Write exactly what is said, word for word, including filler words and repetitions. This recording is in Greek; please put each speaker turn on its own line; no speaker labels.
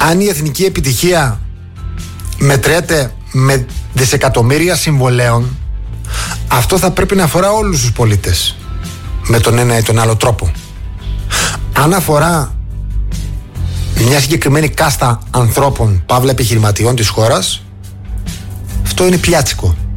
Αν η εθνική επιτυχία μετρέται με δισεκατομμύρια συμβολέων, αυτό θα πρέπει να αφορά όλους τους πολίτες με τον ένα ή τον άλλο τρόπο. Αν αφορά μια συγκεκριμένη κάστα ανθρώπων, παύλα επιχειρηματιών της χώρας, αυτό είναι πιάτσικο.